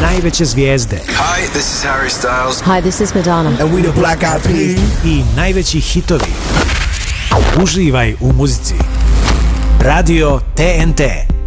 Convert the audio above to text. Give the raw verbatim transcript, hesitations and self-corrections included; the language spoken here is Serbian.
najveće zvijezde. Hi, this is Harry Styles. Hi, this is Madonna. And we the Black Eyed Peas. I najveći hitovi. Uživaj u muzici. Radio T N T.